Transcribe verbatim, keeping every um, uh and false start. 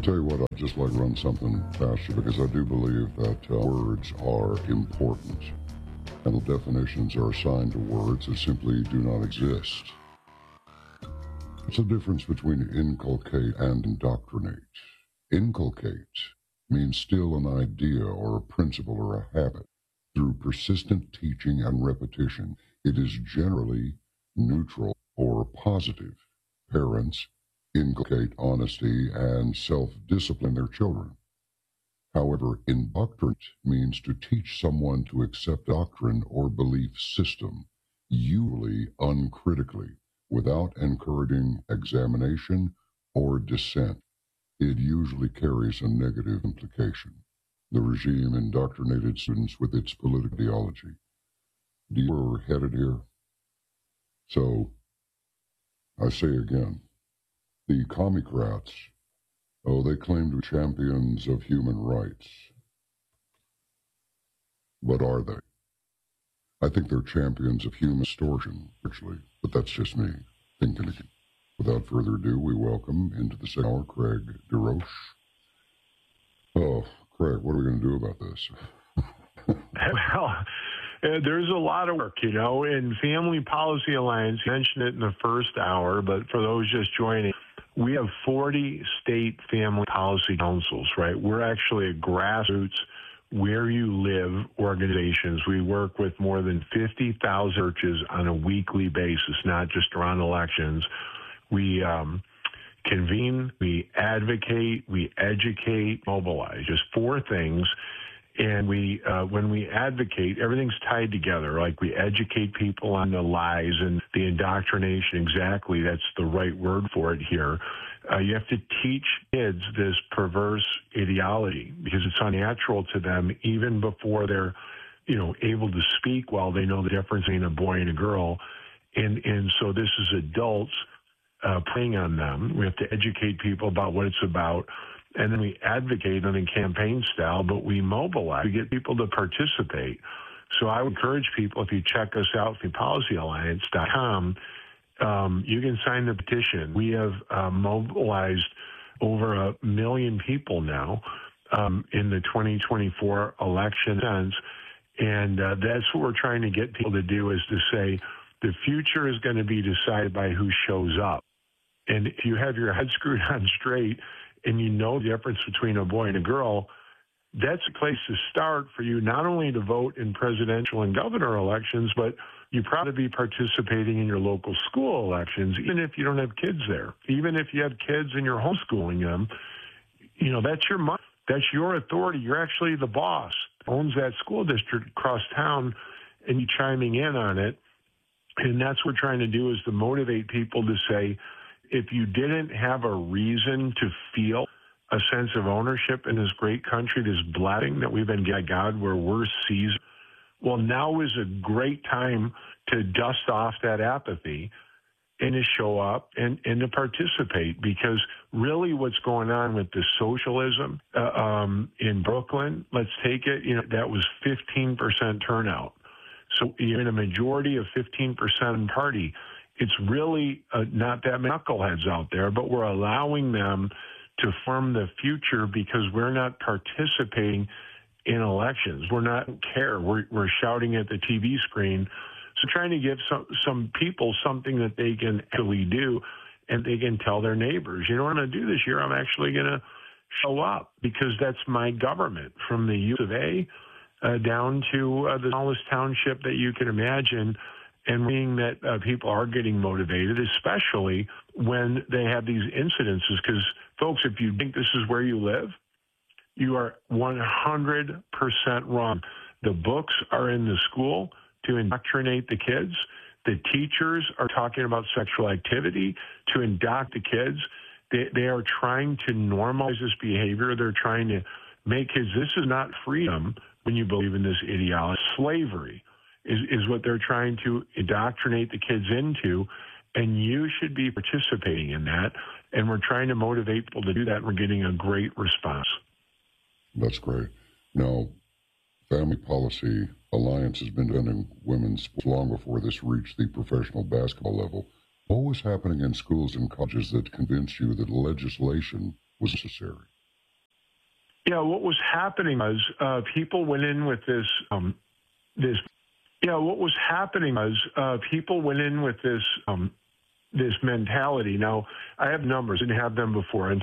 Tell you what, I'd just like to run something past you because I do believe that uh, words are important. And the definitions are assigned to words that simply do not exist. It's a difference between inculcate and indoctrinate. Inculcate means still an idea or a principle or a habit. Through persistent teaching and repetition, it is generally neutral or positive. Parents inculcate honesty and self-discipline their children. However, indoctrinate means to teach someone to accept doctrine or belief system, usually uncritically, without encouraging examination or dissent. It usually carries a negative implication. The regime indoctrinated students with its political ideology. Do you know where we're headed here? So, I say again, the commie-crats, oh, they claim to be champions of human rights. But are they? I think they're champions of human extortion, actually, but that's just me thinking again. Without further ado, we welcome into the second hour Craig DeRoche. Oh, Craig, what are we going to do about this? Well, uh, there's a lot of work, you know, in Family Policy Alliance. You mentioned it in the first hour, but for those just joining, we have forty state family policy councils, right? We're actually a grassroots, where you live organizations. We work with more than fifty thousand churches on a weekly basis, not just around elections. We um, convene, we advocate, we educate, mobilize, just four things. And we, uh, when we advocate, everything's tied together. Like we educate people on the lies and the indoctrination. Exactly, that's the right word for it here. Uh, you have to teach kids this perverse ideology because it's unnatural to them even before they're, you know, able to speak well. They know the difference between a boy and a girl, and and so this is adults uh, playing on them. We have to educate people about what it's about. And then we advocate on a campaign style, but we mobilize. We get people to participate. So I would encourage people, if you check us out, the policy alliance dot com, um, you can sign the petition. We have uh, mobilized over a million people now um, in the twenty twenty-four election sense. And uh, that's what we're trying to get people to do, is to say the future is going to be decided by who shows up. And if you have your head screwed on straight, and you know the difference between a boy and a girl, that's a place to start for you, not only to vote in presidential and governor elections, but you probably be participating in your local school elections, even if you don't have kids there. Even if you have kids and you're homeschooling them, you know, that's your money. That's your authority. You're actually the boss, owns that school district across town, and you chiming in on it. And that's what we're trying to do, is to motivate people to say, if you didn't have a reason to feel a sense of ownership in this great country, this blessing that we've been given by God, where we're seasoned, well, now is a great time to dust off that apathy and to show up and, and to participate. Because really what's going on with the socialism uh, um, in Brooklyn, let's take it, you know, that was fifteen percent turnout. So you're in a majority of fifteen percent party. It's really uh, not that many knuckleheads out there, but we're allowing them to form the future because we're not participating in elections. We're not care. We're, we're shouting at the T V screen. So trying to give some, some people something that they can actually do, and they can tell their neighbors, you know what I'm going to do this year? I'm actually going to show up because that's my government, from the U of A uh, down to uh, the smallest township that you can imagine. And seeing that uh, people are getting motivated, especially when they have these incidences. Because, folks, if you think this is where you live, you are one hundred percent wrong. The books are in the school to indoctrinate the kids. The teachers are talking about sexual activity to indoctrinate the kids. They, they are trying to normalize this behavior. They're trying to make kids, this is not freedom when you believe in this ideology. Slavery Is, is what they're trying to indoctrinate the kids into, and you should be participating in that. And we're trying to motivate people to do that, and we're getting a great response. That's great. Now, Family Policy Alliance has been defending women's sports long before this reached the professional basketball level. What was happening in schools and colleges that convinced you that legislation was necessary? Yeah, what was happening was uh, people went in with this um, this. Yeah, what was happening was uh, people went in with this um, this mentality. Now, I have numbers, didn't have them before.